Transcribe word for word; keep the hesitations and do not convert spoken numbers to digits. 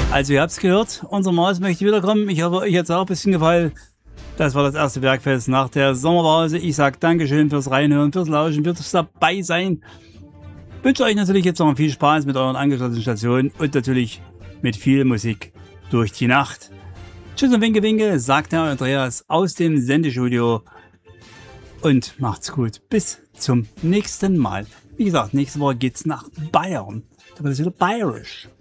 Also ihr habt es gehört, unser Maus möchte wiederkommen. Ich hoffe, euch hat es auch ein bisschen gefallen. Das war das erste Bergfest nach der Sommerpause. Ich sage Dankeschön fürs Reinhören, fürs Lauschen, fürs Dabeisein. Ich wünsche euch natürlich jetzt noch viel Spaß mit euren angeschlossenen Stationen und natürlich mit viel Musik durch die Nacht. Tschüss und Winke Winke, sagt der Andreas aus dem Sendestudio. Und macht's gut. Bis zum nächsten Mal. Wie gesagt, nächste Woche geht's nach Bayern. Da wird es wieder bayerisch.